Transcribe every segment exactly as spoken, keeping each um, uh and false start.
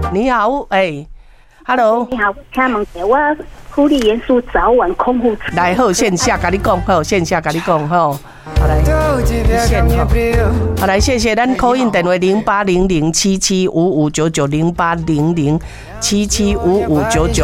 你好，哎、欸、，Hello， 你好，请问我护理元素早晚空腹吃。 来好，线下跟你讲，好，线下跟你讲，好，好来，线哈，好来，谢谢咱 call in 电话零八零零七七五五九九零八零零七七五五九九。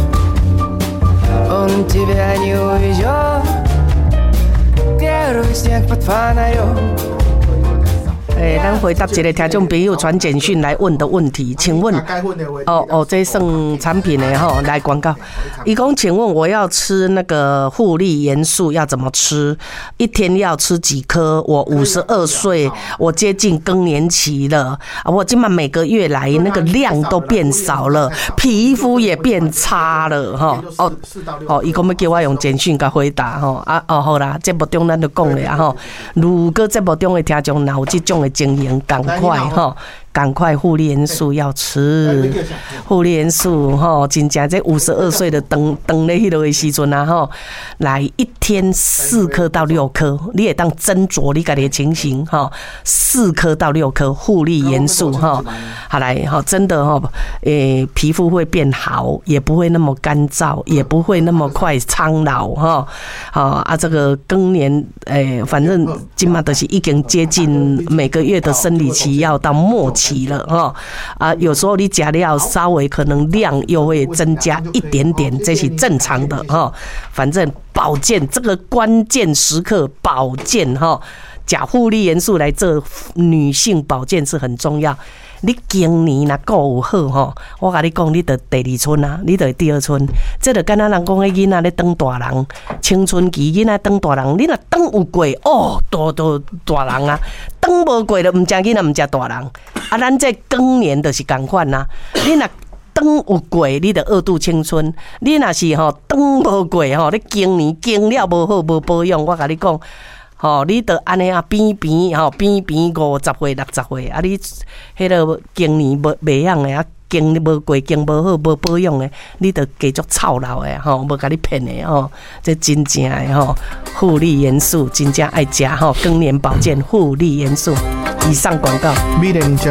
诶、欸，咱回答一个听众朋友传简讯来问的问题，请问，哦哦，这算产品的吼，来广告。伊讲，请问我要吃那个护理元素要怎么吃？一天要吃几颗？我五十二岁，我接近更年期了，我今晚每个月来那个量都变少了，皮肤也变差了，哈。哦哦，伊讲要叫我用简讯甲回答吼，啊哦好啦，节目中咱就讲了吼。如果节目中的听众有这种的经营，赶快哈，赶快护理元素要吃，护理元素哈，真正这五十二岁的当当咧迄落的时阵啊哈，来一天四颗到六颗，你也当斟酌你家己的情形哈，四颗到六颗护理元素哈，好来哈，真的哈，诶、欸，皮肤会变好，也不会那么干燥，也不会那么快苍老哈，好啊，这个更年诶、欸，反正今嘛都是已经接近每个月的生理期要到末期了哈啊，有时候你吃料稍微可能量又会增加一点点，这是正常的哈。反正保健这个关键时刻，保健哈，加护理元素来做女性保健是很重要。你今年若顾有好吼，我甲你讲，你着第二春啊，你着第二春。这着敢若人讲迄囡仔咧当大人，青春期囡仔当大人，你若当有过哦，都都大人啊；当无过就毋食囡仔，毋食大人。啊，咱这更年就是共款啊，你若当有过，你着二度青春；你若是吼当无过吼，你经年经了无好无保养，我甲你讲。吼、哦，你得安尼啊，边边吼边边五十岁六十岁啊，你迄个经年无袂样的啊，经无过经无好无保养的，你得继续操劳的吼，无甲你骗的吼，这真正的吼护理元素真正爱食吼，更年保健护理元素。以上广告。 美玲讲。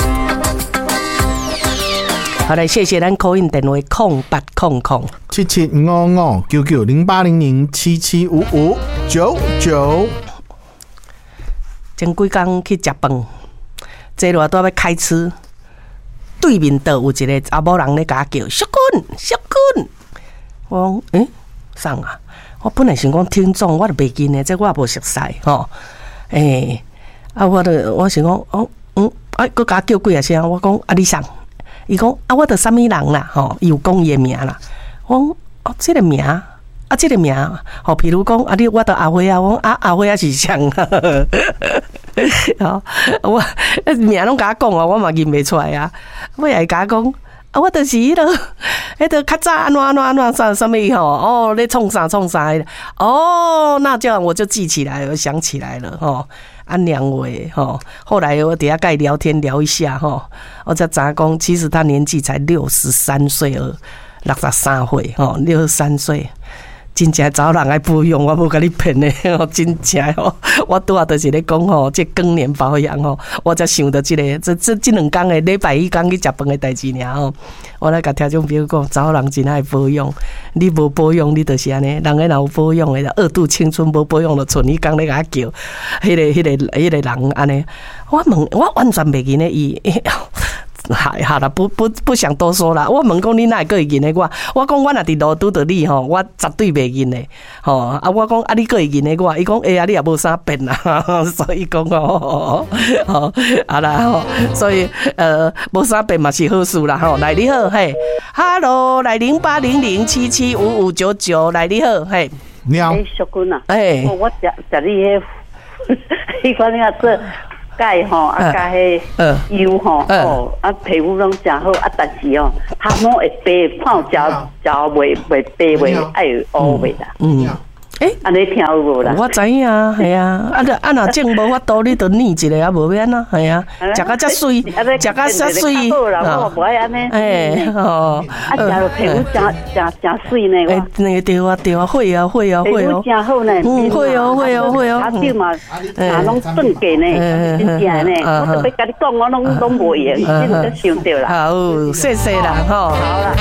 好来，谢谢咱 call in 电话空八空空七七五五九九零八零零七七五五九九。 前几天去食饭，坐落都要开吃，对面倒有一个查某人咧，甲我叫小君小君。我讲诶，啥啊？我本来想讲听众，我就袂记呢，这我也无熟悉吼。诶、欸，啊，我就我想讲，哦嗯，啊，佮甲叫几啊声，我讲啊，你啥？伊讲啊，我着啥物人啦？吼，伊有讲伊的名啦。我讲哦，这个名啊，这个名，吼，譬如讲啊，你我着阿辉啊，我讲啊，阿辉啊是谁？好，我名拢甲我讲啊，我嘛认袂出来啊。我也甲我讲啊，我着是迄个，迄个较早安怎安怎安怎啥啥物吼？哦，咧创啥创啥的。哦，那这样我就记起来了，我想起来了吼。安良伟吼，后来我底下跟他聊天聊一下吼，我才知讲，其实他年纪才六十三岁而六十三岁吼，六十三岁，真正找人来保养，我无甲你骗的吼，真正吼，我拄啊就是咧讲吼，这更年保养吼，我才想到这个，这这这两天的礼拜一刚去食饭的代志尔吼，我来甲听众朋友讲，找人真爱保养，你无保养，你就是安尼，人个若有保养的，二度青春无保养就剩伊刚咧甲我叫，迄个迄个迄个人安尼，我问我完全袂记呢伊。好好啦，不不不想多说啦。我问讲你哪会个会认的我？我讲我若伫路拄着你吼，我绝对袂认的吼。啊，我讲啊，你个会认的我？伊讲哎呀，你也无啥变啦，所以讲哦，吼好啦吼，所以呃，无啥变嘛是好事啦吼。来你好嘿 ，Hello， 来零八零零七七五五九九，来你好嘿。 你好， 哎，小君啊， 哎， 我食食你迄，迄款个做。钙吼，啊加迄油吼，哦，啊皮肤拢真好，啊但是哦，它拢会白，看食食袂袂白袂，爱有乌袂啦。 嗯， 诶， 安尼听有无啦？ 我知影，系啊，啊，啊，若种无法度，你就念一个啊，无免啊，系啊，食甲遮水，食甲遮水， 我无爱安尼。 诶，吼， 啊，食落皮肤真真真水呢。 诶，那个对啊对啊，会啊会啊会哦， 真好呢。 嗯，会哦会哦会哦。 啊，手嘛，啊，拢转过呢，真正呢。我特别甲你讲，我拢拢无用，你就想到啦。 好，谢谢啦，吼。 好啦。